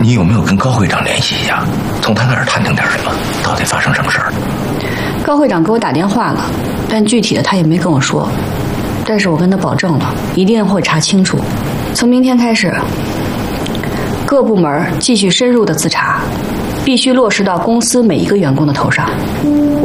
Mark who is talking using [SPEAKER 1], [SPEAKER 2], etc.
[SPEAKER 1] 你有没有跟高会长联系一下，从他那儿探听点什么？到底发生什么事儿？
[SPEAKER 2] 高会长给我打电话了，但具体的他也没跟我说。但是我跟他保证了，一定会查清楚。从明天开始，各部门继续深入的自查，必须落实到公司每一个员工的头上。